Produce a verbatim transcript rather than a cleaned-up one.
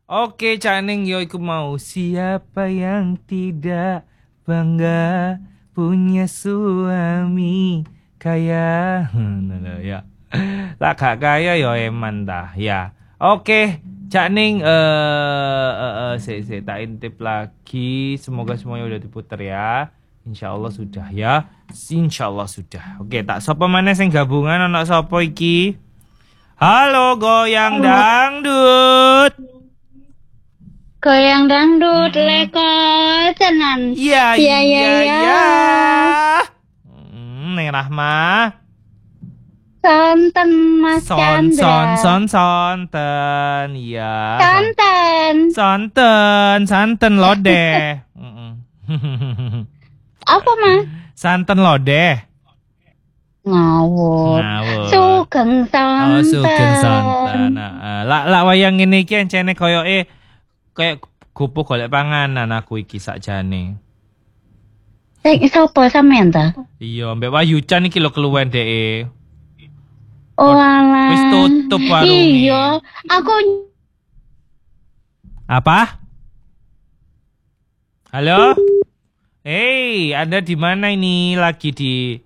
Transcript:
Oke, Cak Ning yo iku mau siapa yang tidak bangga punya suami kaya. Nah, nah, ya. Lah gak kaya yo eman dah ya. Oke, Cak Ning eh eh eh se se tak intip lagi. Semoga semuanya udah diputer ya. Insya Allah sudah ya. Insya Allah sudah. Oke, tak sapa mana sing gabungan anak sapa iki? Halo goyang Halo, dangdut. goyang dangdut, Mm-mm. leko, tenan. Iya Ya, ya, iya ya. iya. Hmm, Neng Rahma. Sonten, Mas Son son Chandra. son sonten. Iya, son. Santen. Santen, santen lodeh. Mm-mm. Apa, Mas? Santen lodeh. Ngawur. Ngawur. Sugeng Oh, sugeng sonten. santen. Heeh. Lah lah wayang ngene iki encene koyoke kayak gopo golek panganan aku iki sakjane. Sing sapa sampean ta? Iya, Mbak Wahyu Chan iki lho keluwen dhek. Oh, Kok wis alah. tutup Iya, warunge. aku Apa? Halo? Hey, Anda di mana ini? Lagi di